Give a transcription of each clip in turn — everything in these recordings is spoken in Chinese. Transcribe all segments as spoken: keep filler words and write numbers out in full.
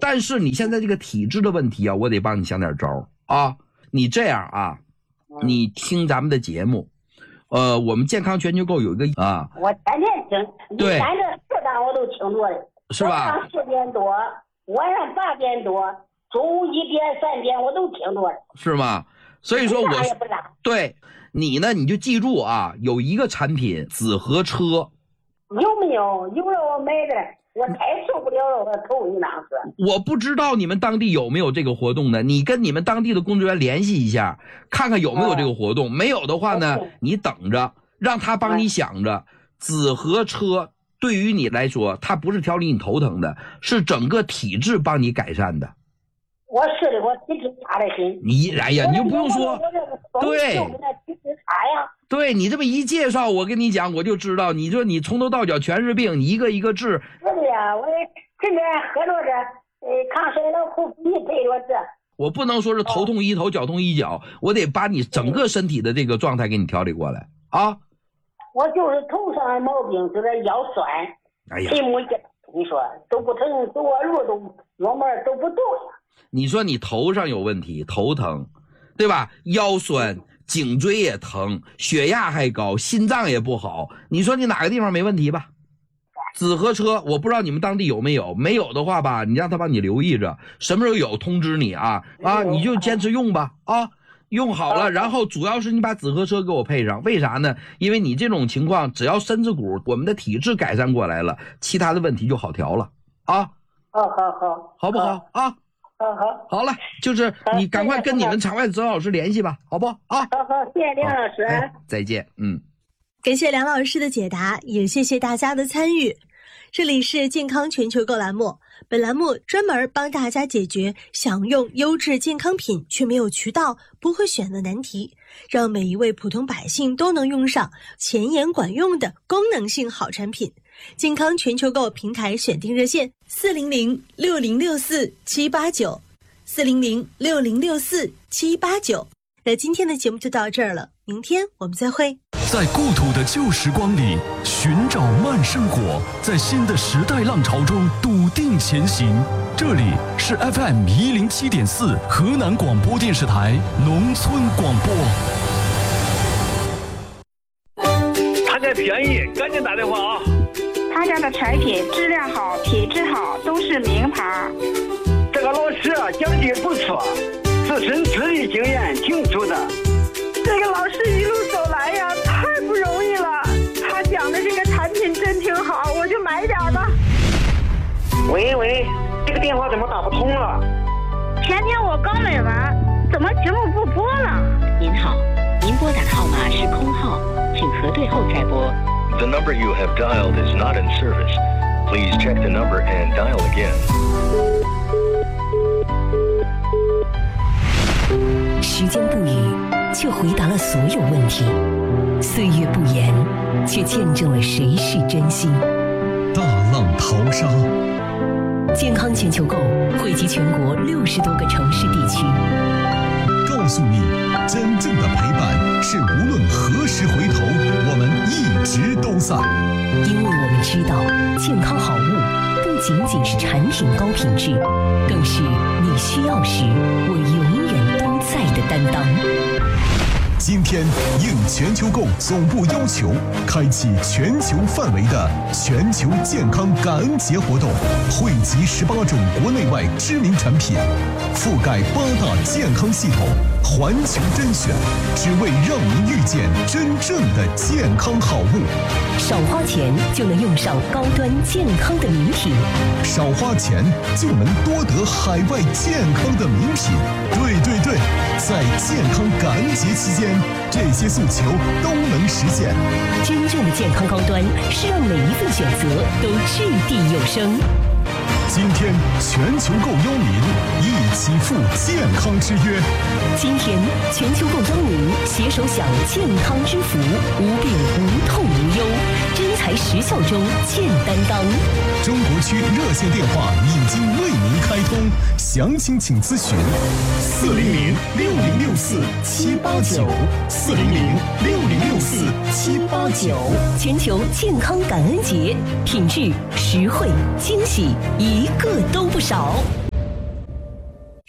但是你现在这个体质的问题啊，我得帮你想点招啊。你这样啊，你听咱们的节目，呃，我们健康全球购有一个啊， 我天天听， 对， 你反正四档我都听着的， 是吧？ 早上四点多，晚上八点多，中午一点三点我都听着了， 是吗？所以说我也不拉。 对你呢，你就记住啊，有一个产品紫河车， 有没有？有了我买的，我太受不了了，我头一浪子。 我不知道你们当地有没有这个活动呢？你跟你们当地的工作人员联系一下，看看有没有这个活动。没有的话呢，你等着，让他帮你想着。紫河车对于你来说，它不是调理你头疼的，是整个体质帮你改善的。 我是的，我体质差的很。 你哎呀，你就不用说，对，对你这么一介绍，我跟你讲，我就知道，你说你从头到脚全是病，你一个一个治。 是的呀，我这边喝着这，呃，抗衰老口服液配着这。 我不能说是头痛医头，脚痛医脚，我得把你整个身体的这个状态给你调理过来啊。 我就是头上的毛病，就是腰酸， 哎呀， 腿木筋，你说都不疼，走我路都腰门都不动呀。 你说你头上有问题，头疼，对吧？腰酸，颈椎也疼，血压还高，心脏也不好。你说你哪个地方没问题吧？紫河车，我不知道你们当地有没有，没有的话吧，你让他帮你留意着，什么时候有通知你啊啊，你就坚持用吧啊，用好了，然后主要是你把紫河车给我配上，为啥呢？因为你这种情况，只要身子骨我们的体质改善过来了，其他的问题就好调了啊。 好好好， 好不好啊？ 好好好了，就是你赶快跟你们场外指导老师联系吧，好不好啊？ 好好，谢谢梁老师、哎， 再见。嗯， 感谢梁老师的解答，也谢谢大家的参与。这里是健康全球购栏目，本栏目专门帮大家解决想用优质健康品却没有渠道、不会选的难题，让每一位普通百姓都能用上前沿管用的功能性好产品。健康全球购平台选定热线四零零六零六四七八九，四零零六零六四七八九。那今天的节目就到这儿了，明天我们再会。 在故土的旧时光里寻找慢生活，在新的时代浪潮中笃定前行。这里是 F M 一零七点四河南广播电视台农村广播。 他家便宜，赶紧打电话啊！ 他家的产品质量好，品质好，都是名牌。 这个老师啊，讲解不错，自身资历经验挺足的。 这个老师一路走来呀，太不容易了。他讲的这个产品真挺好，我就买点吧。 喂喂，这个电话怎么打不通了？ 前天我刚买完，怎么节目不播了？ 您好，您拨打的号码是空号，请核对后再拨。 The number you have dialed is not in service. Please check the number and dial again. 时间不语，却回答了所有问题；岁月不言，却见证了谁是真心。 大浪淘沙， 健康全球购汇集全国六十多个城市地区， 告诉你，真正的陪伴是无论何时回头，我们一直都在。 因为我们知道，健康好物不仅仅是产品高品质，更是你需要时我永远都在的担当。 今天应全球购总部要求，开启全球范围的全球健康感恩节活动，汇集十八种国内外知名产品，覆盖八大健康系统，环球甄选，只为让您遇见真正的健康好物。 少花钱就能用上高端健康的名品， 少花钱就能多得海外健康的名品。对对对，在健康感恩节期间，这些诉求都能实现。 真正的健康高端是让每一份选择都掷地有声。 今天全球购邀您一起赴健康之约。 今天全球购邀您携手享健康之福，无病无痛无忧，真材实效中见担当。 中国区热线电话已经为您开通，详情请咨询四零零六零六四七八九四零零六零六四七八九。 全球健康感恩节，品质、实惠、惊喜，一个都不少。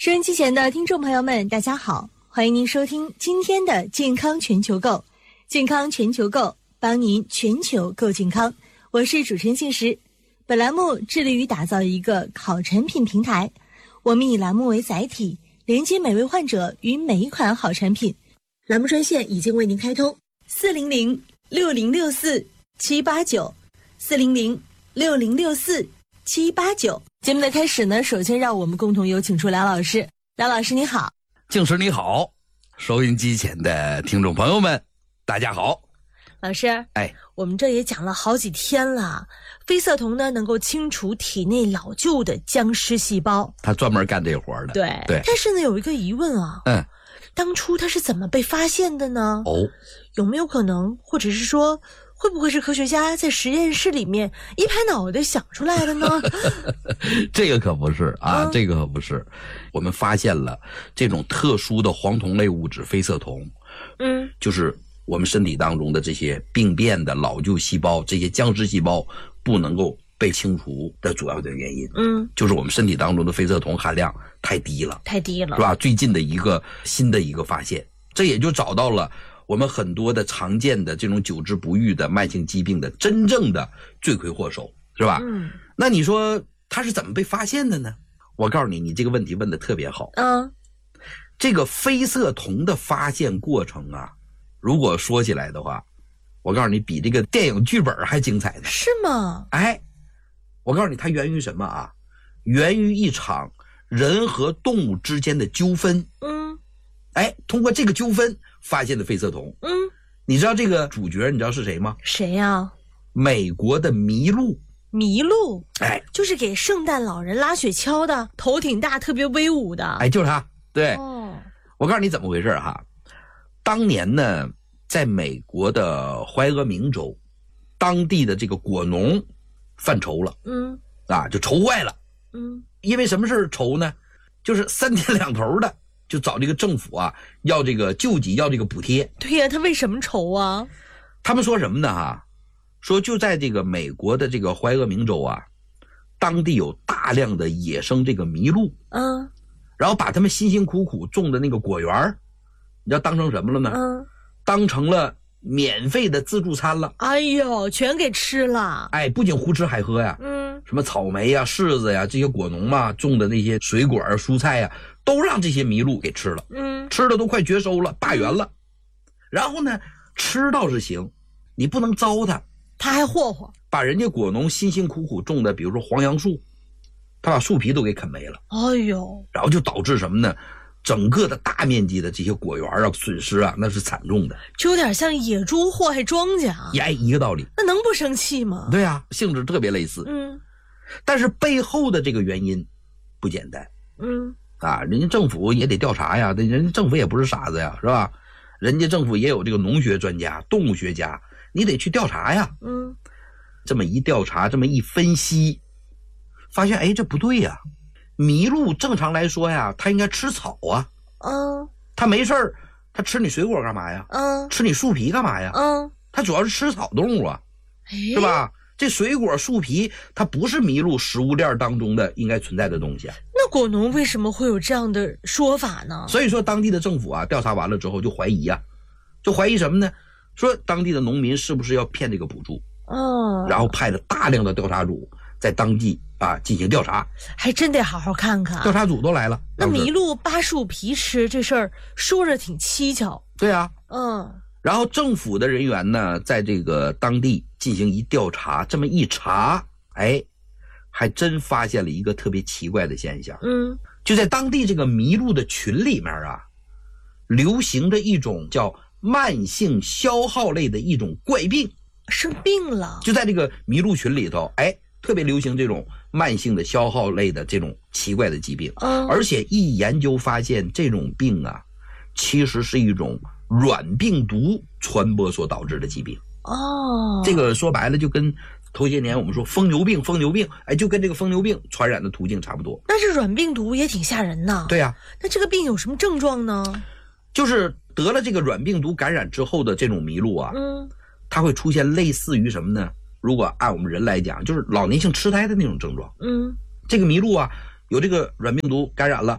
收音机前的听众朋友们，大家好，欢迎您收听今天的健康全球购，健康全球购，帮您全球购健康。我是主持人信实。本栏目致力于打造一个好产品平台，我们以栏目为载体，连接每位患者与每一款好产品。栏目专线已经为您开通，四零零六零六四七八九，四零零六零六四七八九。节目的开始呢，首先让我们共同有请出梁老师。梁老师你好。 静时你好，收音机前的听众朋友们大家好。 老师， 哎， 我们这也讲了好几天了，非色酮呢能够清除体内老旧的僵尸细胞， 他专门干这活的。 对对。 但是呢有一个疑问啊， 嗯， 当初它是怎么被发现的呢？ 哦， 有没有可能，或者是说会不会是科学家在实验室里面一拍脑袋想出来的呢？ 这个可不是啊、嗯、这个可不是。我们发现了这种特殊的黄酮类物质非色酮，嗯，就是我们身体当中的这些病变的老旧细胞，这些僵尸细胞不能够被清除的主要的原因，嗯，就是我们身体当中的非色酮含量太低了， 太低了， 是吧？最近的一个新的一个发现，这也就找到了我们很多的常见的这种久治不愈的慢性疾病的真正的罪魁祸首，是吧？嗯，那你说它是怎么被发现的呢？我告诉你，你这个问题问得特别好。嗯，这个非色酮的发现过程啊，如果说起来的话，我告诉你，比这个电影剧本还精彩呢。 是吗？ 哎，我告诉你，它源于什么啊？源于一场人和动物之间的纠纷。嗯，哎，通过这个纠纷发现的非色酮。嗯，你知道这个主角你知道是谁吗？ 谁呀、啊？ 美国的麋鹿。 麋鹿？ 哎， 就是给圣诞老人拉雪橇的，头挺大，特别威武的。 哎，就是他。对。哦，我告诉你怎么回事哈。当年呢，在美国的怀俄明州，当地的这个果农犯愁了。嗯，啊，就愁坏了。嗯，因为什么事愁呢？就是三天两头的就找这个政府啊，要这个救济，要这个补贴。 对呀、啊，他为什么愁啊？ 他们说什么呢？哈，说就在这个美国的这个怀俄明州啊，当地有大量的野生这个麋鹿。嗯，然后把他们辛辛苦苦种的那个果园，你知道当成什么了呢？嗯，当成了免费的自助餐了。 哎呦，全给吃了。 哎，不仅胡吃海喝呀，嗯，什么草莓呀、柿子呀，这些果农嘛种的那些水果啊、蔬菜呀，都让这些麋鹿给吃了。嗯，吃的都快绝收了，罢园了。嗯、然后呢，吃倒是行，你不能糟蹋， 他还霍霍， 把人家果农辛辛苦苦种的，比如说黄杨树，他把树皮都给啃没了。 哎呦， 然后就导致什么呢？整个的大面积的这些果园啊，损失啊，那是惨重的， 就有点像野猪祸害庄稼。 哎，一个道理。 那能不生气吗？ 对啊，性质特别类似。嗯，但是背后的这个原因不简单。嗯，啊，人家政府也得调查呀，人家政府也不是傻子呀，是吧？人家政府也有这个农学专家、动物学家，你得去调查呀。嗯，这么一调查，这么一分析，发现哎，这不对呀。麋鹿正常来说呀，它应该吃草啊。嗯，它没事儿，它吃你水果干嘛呀？嗯，吃你树皮干嘛呀？嗯，它主要是吃草动物啊，是吧？这水果树皮它不是麋鹿食物链当中的应该存在的东西啊。 那果农为什么会有这样的说法呢？ 所以说当地的政府啊，调查完了之后就怀疑啊，就怀疑什么呢？说当地的农民是不是要骗这个补助？哦，然后派了大量的调查组在当地啊进行调查， 还真得好好看看。 调查组都来了。 那麋鹿扒树皮吃这事儿说着挺蹊跷。 对啊，嗯。然后政府的人员呢，在这个当地进行一调查，这么一查，哎，还真发现了一个特别奇怪的现象。嗯，就在当地这个麋鹿的群里面啊，流行着一种叫慢性消耗类的一种怪病。 生病了？ 就在这个麋鹿群里头，哎，特别流行这种慢性的消耗类的这种奇怪的疾病。嗯，而且一研究发现，这种病啊，其实是一种软病毒传播所导致的疾病。哦，这个说白了就跟头些年我们说疯牛病，疯牛病，哎，就跟这个疯牛病传染的途径差不多。 但是软病毒也挺吓人的。 对呀。 那这个病有什么症状呢？ 就是得了这个软病毒感染之后的这种麋鹿啊，嗯，它会出现类似于什么呢？如果按我们人来讲，就是老年性痴呆的那种症状。嗯，这个麋鹿啊，有这个软病毒感染了，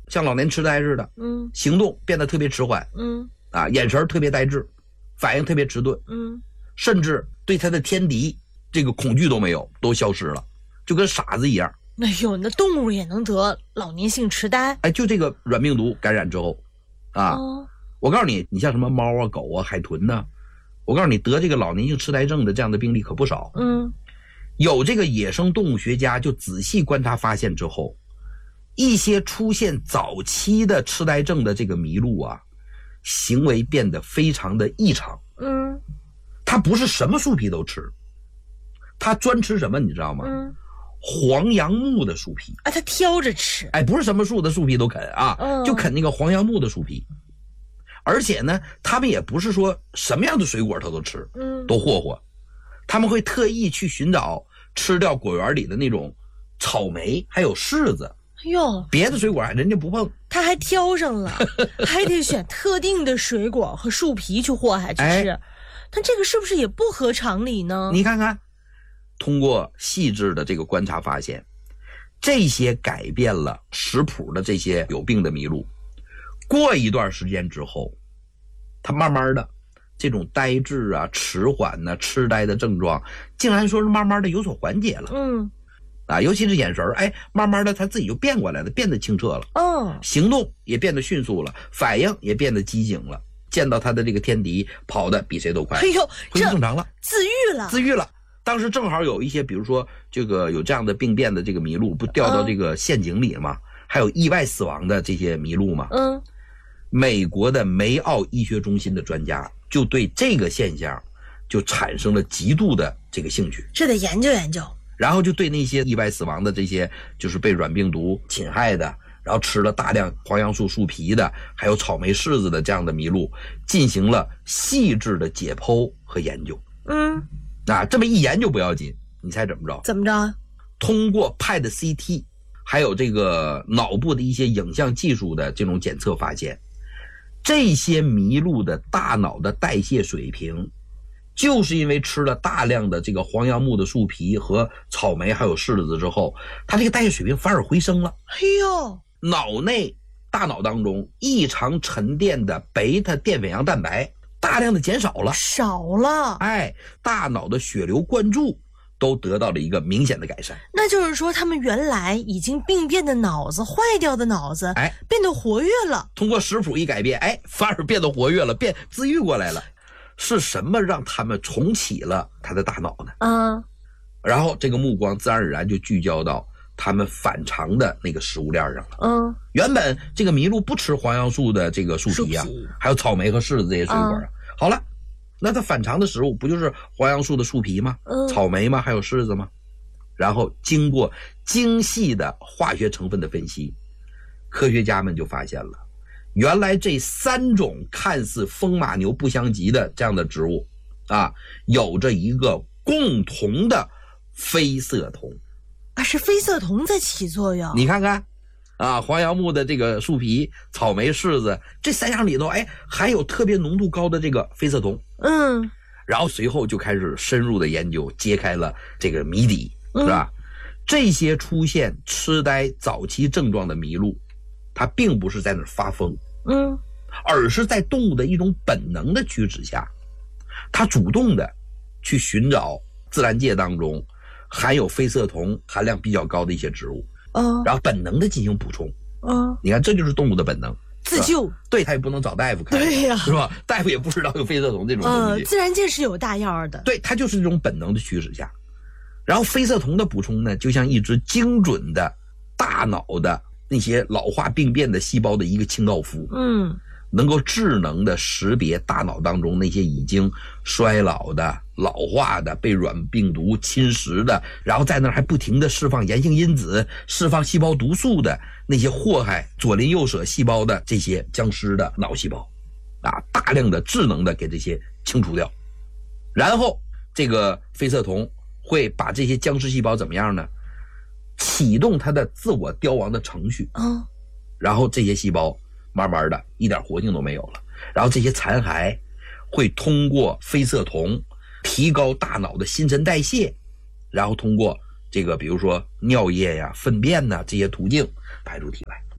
像老年痴呆似的， 嗯， 行动变得特别迟缓， 嗯， 啊，眼神特别呆滞，反应特别迟钝， 嗯， 甚至对他的天敌这个恐惧都没有，都消失了，就跟傻子一样。 哎呦，那动物也能得老年性痴呆？ 哎，就这个软病毒感染之后，啊，哦、我告诉你，你像什么猫啊、狗啊、海豚呐、啊，我告诉你，得这个老年性痴呆症的这样的病例可不少。 嗯， 有这个野生动物学家就仔细观察发现之后，一些出现早期的痴呆症的这个麋鹿啊，行为变得非常的异常。 嗯， 它不是什么树皮都吃，它专吃什么你知道吗？ 嗯， 黄杨木的树皮啊，它挑着吃。 哎，不是什么树的树皮都啃啊， 嗯、 就啃那个黄杨木的树皮。而且呢，他们也不是说什么样的水果它都吃， 嗯， 都霍霍。他们会特意去寻找吃掉果园里的那种草莓还有柿子。 哎呦， 别的水果人家不碰， 他还挑上了，还得选特定的水果和树皮去祸害去吃。哎，但这个是不是也不合常理呢？ 你看看，通过细致的这个观察发现，这些改变了食谱的这些有病的麋鹿，过一段时间之后，它慢慢的这种呆滞啊、迟缓呐、啊、痴呆的症状，竟然说是慢慢的有所缓解了。 嗯， 啊，尤其是眼神，哎，慢慢的他自己就变过来了，变得清澈了。 哦， 行动也变得迅速了，反应也变得机警了。见到他的这个天敌，跑得比谁都快。 哎呦， 恢复正常了， 自愈了， 自愈了。当时正好有一些，比如说这个有这样的病变的这个麋鹿，不掉到这个陷阱里吗？嗯、还有意外死亡的这些麋鹿嘛。 嗯。 美国的梅奥医学中心的专家就对这个现象就产生了极度的这个兴趣， 这得研究研究。 然后就对那些意外死亡的这些就是被软病毒侵害的，然后吃了大量黄杨树树皮的，还有草莓柿子的这样的麋鹿进行了细致的解剖和研究。 嗯， 啊，这么一研究不要紧，你猜怎么着？ 怎么着？ 通过 P E T C T 还有这个脑部的一些影像技术的这种检测发现，这些麋鹿的大脑的代谢水平，就是因为吃了大量的这个黄杨木的树皮和草莓还有柿子之后，它这个代谢水平反而回升了。 哎呦， 脑内大脑当中异常沉淀的贝塔淀粉样蛋白大量的减少了， 少了。 哎，大脑的血流灌注都得到了一个明显的改善。 那就是说他们原来已经病变的脑子，坏掉的脑子， 哎， 变得活跃了。 通过食谱一改变，哎，反而变得活跃了，变自愈过来了。是什么让他们重启了他的大脑呢？ 嗯， 然后这个目光自然而然就聚焦到他们反常的那个食物链上了。 嗯， 原本这个麋鹿不吃黄杨树的这个树皮啊，皮还有草莓和柿子这些水果啊。嗯、好了，那它反常的食物不就是黄杨树的树皮吗？ 嗯， 草莓吗？还有柿子吗？然后经过精细的化学成分的分析，科学家们就发现了，原来这三种看似风马牛不相及的这样的植物啊，有着一个共同的非色酮啊，是非色酮在起作用。 你看看啊，黄杨木的这个树皮、草莓、柿子这三样里头，哎，含有特别浓度高的这个非色酮。 嗯， 然后随后就开始深入的研究，揭开了这个谜底，是吧？嗯、这些出现痴呆早期症状的麋鹿，它并不是在那儿发疯， 嗯， 而是在动物的一种本能的驱使下，它主动的去寻找自然界当中含有非色酮含量比较高的一些植物， 嗯， 然后本能的进行补充， 嗯， 你看这就是动物的本能， 自救。 对，他也不能找大夫看， 对呀、啊， 是吧？大夫也不知道有非色酮这种东西， 嗯，自然界是有大药的， 对，它就是这种本能的驱使下，然后非色酮的补充呢，就像一只精准的大脑的那些老化病变的细胞的一个清道夫， 嗯， 能够智能的识别大脑当中那些已经衰老的、老化的、被软病毒侵蚀的，然后在那儿还不停的释放炎性因子、释放细胞毒素的那些祸害左邻右舍细胞的这些僵尸的脑细胞，啊，大量的智能的给这些清除掉，然后这个非色酮会把这些僵尸细胞怎么样呢？启动它的自我凋亡的程序， 嗯， 然后这些细胞慢慢的一点活性都没有了，然后这些残骸会通过非色酮提高大脑的新陈代谢，然后通过这个比如说尿液呀、粪便呐这些途径排出体外。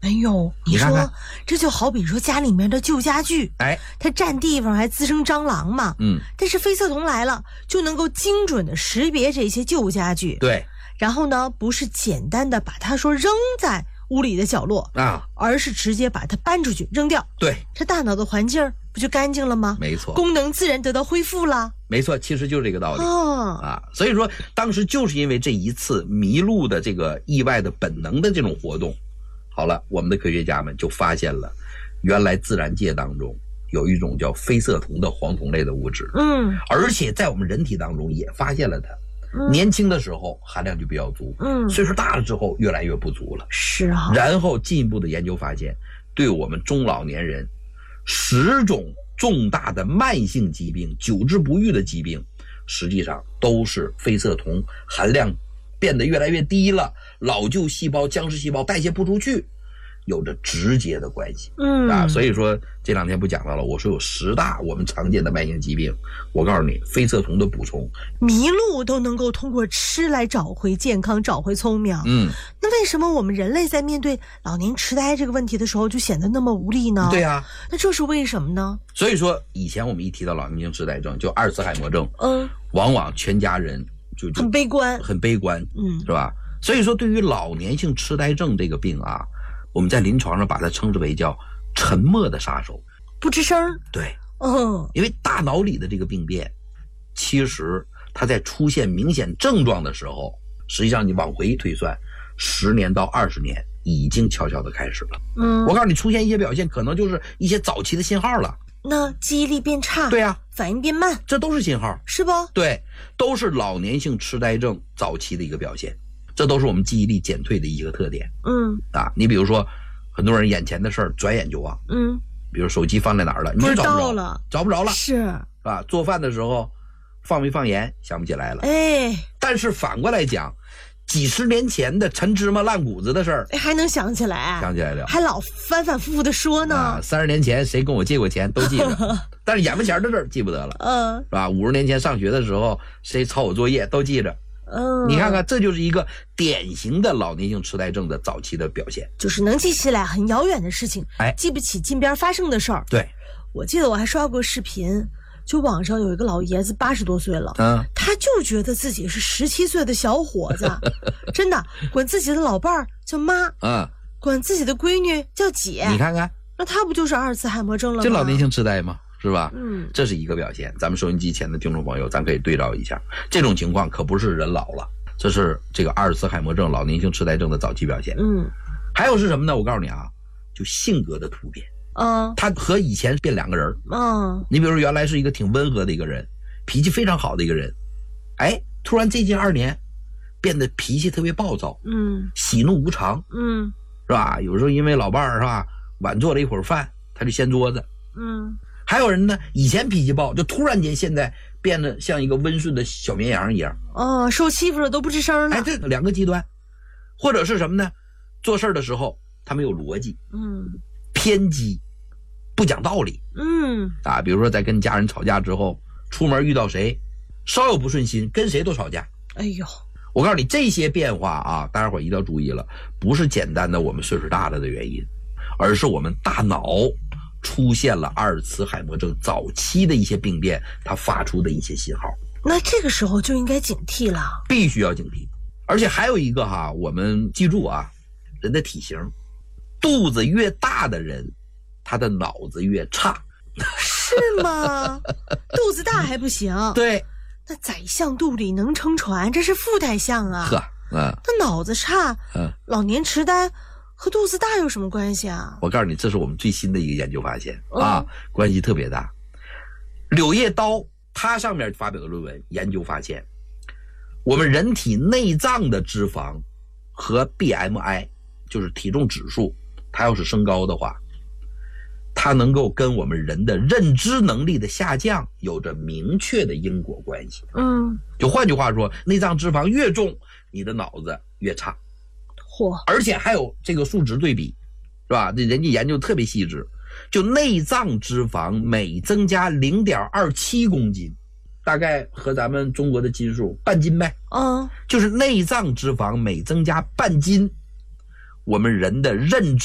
哎呦，你说你看看这就好比说家里面的旧家具， 哎， 它占地方还滋生蟑螂嘛。 嗯， 但是飞色瞳来了，就能够精准的识别这些旧家具。 对， 然后呢，不是简单的把它说扔在屋里的角落啊，而是直接把它搬出去扔掉。 对， 这大脑的环境不就干净了吗？ 没错， 功能自然得到恢复了。 没错，其实就是这个道理、 哦、 啊。所以说，当时就是因为这一次迷路的这个意外的本能的这种活动，好了，我们的科学家们就发现了，原来自然界当中有一种叫非色酮的黄酮类的物质， 嗯， 而且在我们人体当中也发现了它。 嗯、 年轻的时候含量就比较足， 嗯， 岁数大了之后越来越不足了。 是啊。 然后进一步的研究发现，对我们中老年人十种重大的慢性疾病、久治不愈的疾病，实际上都是非色酮含量变得越来越低了，老旧细胞、僵尸细胞代谢不出去，有着直接的关系。 嗯啊，所以说这两天不讲到了，我说有十大我们常见的慢性疾病，我告诉你，非色酮的补充， 迷路都能够通过吃来找回健康，找回聪明。 嗯， 那为什么我们人类在面对老年痴呆这个问题的时候就显得那么无力呢？ 对啊， 那这是为什么呢？ 所以说以前我们一提到老年性痴呆症，就阿尔茨海默症， 嗯， 往往全家人就很悲观， 很悲观， 嗯， 是吧？所以说对于老年性痴呆症这个病啊，我们在临床上把它称之为叫沉默的杀手， 不吱声。 对， 嗯， 因为大脑里的这个病变，其实它在出现明显症状的时候，实际上你往回推算，十年到二十年已经悄悄的开始了。 嗯， 我告诉你，出现一些表现，可能就是一些早期的信号了。 那记忆力变差， 对啊， 反应变慢， 这都是信号， 是不？ 对，都是老年性痴呆症早期的一个表现，这都是我们记忆力减退的一个特点。 嗯啊，你比如说，很多人眼前的事儿转眼就忘， 嗯， 比如手机放在哪儿了，你就找不着了，找不着了， 是是吧？做饭的时候放没放盐想不起来了， 哎， 但是反过来讲，几十年前的陈芝麻烂谷子的事儿， 还能想起来， 想起来了， 还老反反复复的说呢。 啊，三十年前谁跟我借过钱都记着，但是眼巴前的事儿记不得了， 嗯， 是吧？五十年前上学的时候谁抄我作业都记着。 嗯， 你看看，这就是一个典型的老年性痴呆症的早期的表现， 就是能记起来很遥远的事情， 哎， 记不起近边发生的事儿。 对， 我记得我还刷过视频，就网上有一个老爷子八十多岁了， 嗯， 他就觉得自己是十七岁的小伙子，真的管自己的老伴儿叫妈， 嗯， 管自己的闺女叫姐。 你看看， 那他不就是阿尔茨海默症了吗？ 这老年性痴呆吗？是吧？ 嗯， 这是一个表现。咱们收音机前的听众朋友，咱可以对照一下，这种情况可不是人老了，这是这个阿尔茨海默症、老年性痴呆症的早期表现。 嗯， 还有是什么呢？我告诉你啊，就性格的突变。 嗯， 他和以前变两个人。 嗯， 你比如说原来是一个挺温和的一个人，脾气非常好的一个人，哎，突然最近二年变得脾气特别暴躁， 嗯， 喜怒无常， 嗯， 是吧？有时候因为老伴儿是吧，晚做了一会儿饭，他就掀桌子， 嗯。 还有人呢，以前脾气暴，就突然间现在变得像一个温顺的小绵羊一样。 哦，受欺负了都不吱声了。 哎，这两个极端，或者是什么呢？做事的时候他没有逻辑， 嗯， 偏激，不讲道理， 嗯啊，比如说在跟家人吵架之后，出门遇到谁，稍有不顺心，跟谁都吵架。 哎呦， 我告诉你，这些变化啊，大家伙一定要注意了，不是简单的我们岁数大了的原因，而是我们大脑出现了阿尔茨海默症早期的一些病变，它发出的一些信号。 那这个时候就应该警惕了， 必须要警惕。而且还有一个哈，我们记住啊，人的体型，肚子越大的人，他的脑子越差。 是吗？肚子大还不行？ 对， 那宰相肚里能撑船，这是富太相啊。 呵，嗯， 那脑子差， 嗯， 老年痴呆和肚子大有什么关系啊？ 我告诉你，这是我们最新的一个研究发现、 嗯、 啊，关系特别大。柳叶刀他上面发表的论文研究发现，我们人体内脏的脂肪和 B M I 就是体重指数，它要是升高的话，它能够跟我们人的认知能力的下降有着明确的因果关系。 嗯， 就换句话说，内脏脂肪越重，你的脑子越差。 嚯！ 而且还有这个数值对比，是吧？这人家研究特别细致，就内脏脂肪每增加 零点二七公斤，大概和咱们中国的斤数半斤呗。 嗯， 就是内脏脂肪每增加半斤，我们人的认知